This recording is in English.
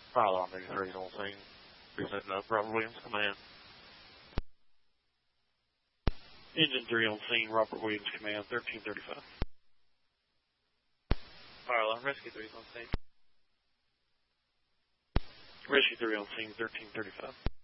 Fire alarm 83 is on scene. Be setting up. Robert Williams, command. Engine 3 on scene. Robert Williams, command. 1335. Fire alarm rescue 3 is on scene. Rescue 3 on scene. 1335.